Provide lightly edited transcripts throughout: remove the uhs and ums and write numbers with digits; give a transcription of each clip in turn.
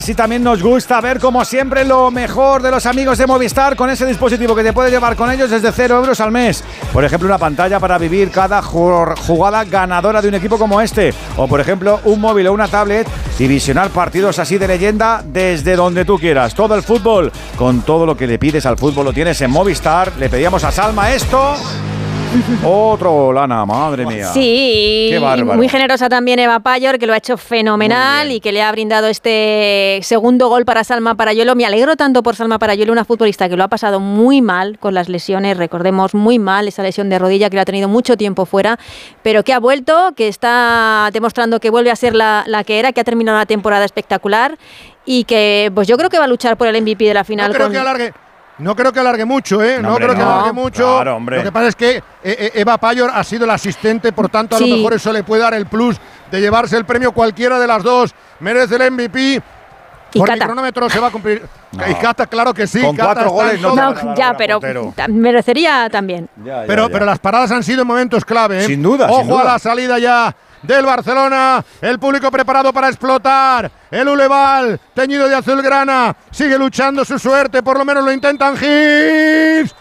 Sí, también nos gusta ver, como siempre, lo mejor de los amigos de Movistar con ese dispositivo que te puedes llevar con ellos desde 0 euros al mes. Por ejemplo, una pantalla para vivir cada jugada ganadora de un equipo como este. O, por ejemplo, un móvil o una tablet y visionar partidos así de leyenda desde donde tú quieras. Todo el fútbol, con todo lo que le pides al fútbol, lo tienes en Movistar. Le pedíamos a Salma esto. Otro, Lana, madre mía. Sí, qué bárbaro. Muy generosa también Eva Payor, que lo ha hecho fenomenal y que le ha brindado este segundo gol para Salma Parayuelo. Me alegro tanto por Salma Parayuelo, una futbolista que lo ha pasado muy mal con las lesiones, recordemos muy mal esa lesión de rodilla que la ha tenido mucho tiempo fuera, pero que ha vuelto, que está demostrando que vuelve a ser la que era, que ha terminado una temporada espectacular y que pues yo creo que va a luchar por el MVP de la final. No creo que alargue mucho, ¿eh? No creo que alargue mucho. Claro, hombre. Lo que pasa es que Eva Payor ha sido la asistente, por tanto, a lo mejor eso le puede dar el plus de llevarse el premio. Cualquiera de las dos merece el MVP. Porque el cronómetro se va a cumplir. Y Cata, claro que sí. Con Cata 4 goles no, ya, pero merecería también. Pero las paradas han sido en momentos clave, ¿eh? Sin duda. Ojo a la salida ya del Barcelona, el público preparado para explotar, el Uleval, teñido de azulgrana, sigue luchando su suerte, por lo menos lo intentan. Higgs,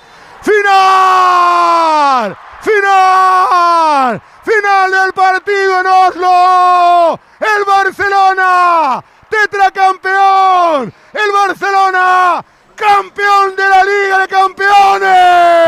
¡final! ¡Final! ¡Final del partido en Oslo! ¡El Barcelona! ¡Tetracampeón! ¡El Barcelona! ¡Campeón de la Liga de Campeones!